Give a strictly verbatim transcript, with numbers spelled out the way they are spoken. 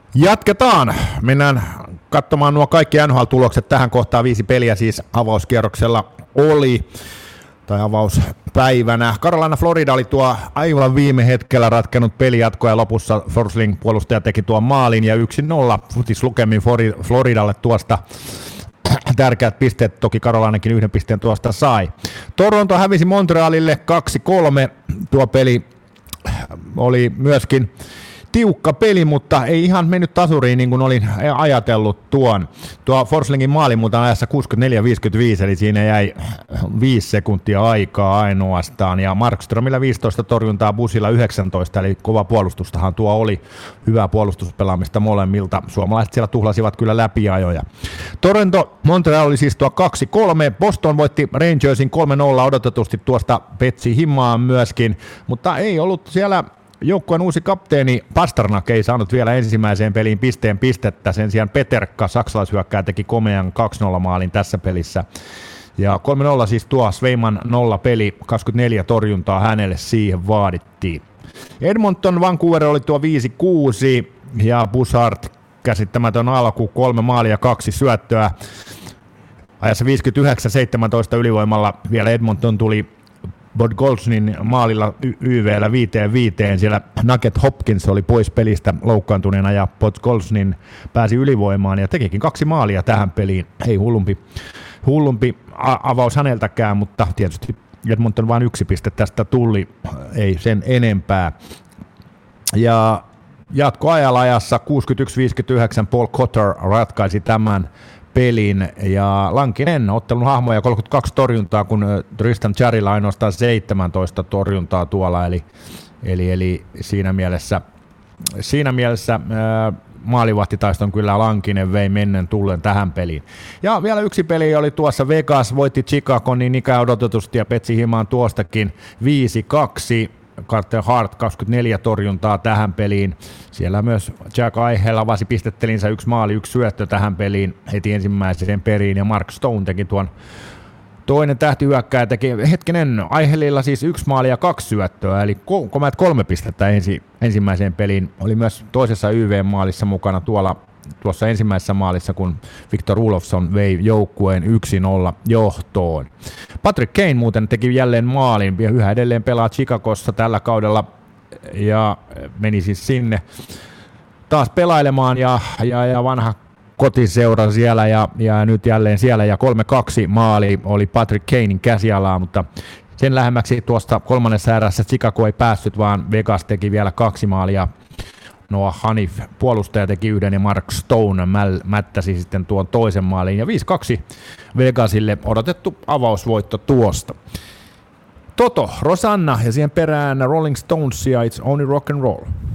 Jatketaan. Mennään katsomaan nuo kaikki N H L-tulokset. Tähän kohtaan viisi peliä siis avauskierroksella oli, tai avauspäivänä. Carolina Florida oli tuo aivan viime hetkellä ratkennut pelijatko ja lopussa Forsling puolustaja teki tuon maalin ja yksi nolla futis lukemin Floridalle tuosta. Tärkeät pisteet, toki Carolinakin yhden pisteen tuosta sai. Toronto hävisi Montrealille kaksi kolme. Tuo peli oli myöskin tiukka peli, mutta ei ihan mennyt tasuriin niin kuin olin ajatellut tuon. Tuo Forslingin maali muuten ajassa kuusikymmentäneljä viisikymmentäviisi, eli siinä jäi viisi sekuntia aikaa ainoastaan. Ja Markströmillä viisitoista torjuntaa, Busilla yhdeksäntoista, eli kova puolustustahan tuo oli. Hyvää puolustuspelaamista molemmilta. Suomalaiset siellä tuhlasivat kyllä läpiajoja. Toronto Montreal oli siis tuo kaksi kolme. Boston voitti Rangersin kolme nolla odotetusti tuosta Petsi Himaan myöskin, mutta ei ollut siellä. Joukkueen uusi kapteeni Pasternak ei saanut vielä ensimmäiseen peliin pisteen pistettä, sen sijaan Peterka, saksalaishyökkääjä, teki komean kaksi nolla maalin tässä pelissä. Ja kolme nolla siis tuo Sveiman nolla peli, kaksikymmentäneljä torjuntaa hänelle siihen vaadittiin. Edmonton Vancouver oli tuo viisi kuusi ja Bouchard käsittämätön alku, kolme maalia, kaksi syöttöä. Ajassa viisikymmentäyhdeksän seitsemäntoista ylivoimalla vielä Edmonton tuli Podgolznin maalilla Y V:llä viiteen viiteen, siellä Nugget Hopkins oli pois pelistä loukkaantuneena ja Podgolznin pääsi ylivoimaan ja tekikin kaksi maalia tähän peliin. Ei hullumpi, hullumpi avaus häneltäkään, mutta tietysti Edmonton vain yksi piste tästä tuli, ei sen enempää. Ja jatkoajalla ajassa kuusikymmentäyksi viisikymmentäyhdeksän Paul Cotter ratkaisi tämän pelin ja Lankinen ottelun hahmoja kolmekymmentäkaksi torjuntaa, kun Tristan Jarrylla ainoastaan seitsemäntoista torjuntaa tuolla, eli, eli, eli siinä mielessä, siinä mielessä ää, maalivahtitaiston kyllä Lankinen vei mennen tullen tähän peliin. Ja vielä yksi peli oli tuossa Vegas, voitti Chicago niin ikään odotetusti ja Petsi Himaan tuostakin viisi kaksi. Carter Hart kaksikymmentäneljä torjuntaa tähän peliin. Siellä myös Jack Eichel avasi pistettelinsä yksi maali, yksi syöttö tähän peliin heti ensimmäiseen periin ja Mark Stone teki tuon toinen tähtihyökkääjä teki hetkinen Eichelillä siis yksi maali ja kaksi syöttöä, eli komeat kolme pistettä ensi, ensimmäiseen peliin. Oli myös toisessa Y V-maalissa mukana tuolla tuossa ensimmäisessä maalissa, kun Victor Olofsson vei joukkueen yksi nolla johtoon. Patrick Kane muuten teki jälleen maalin, ja yhä edelleen pelaa Chicagossa tällä kaudella, ja meni siis sinne taas pelailemaan, ja, ja, ja vanha kotiseura siellä, ja, ja nyt jälleen siellä, ja kolme kaksi maali oli Patrick Kanein käsialaa, mutta sen lähemmäksi tuosta kolmannessa erässä Chicago ei päässyt, vaan Vegas teki vielä kaksi maalia. Noah Hanif, puolustaja, teki yhden ja Mark Stone mäl, mättäsi sitten tuon toisen maalin. Ja viisi kaksi Vegasille odotettu avausvoitto tuosta. Toto, Rosanna ja siihen perään Rolling Stones ja It's Only Rock and Roll.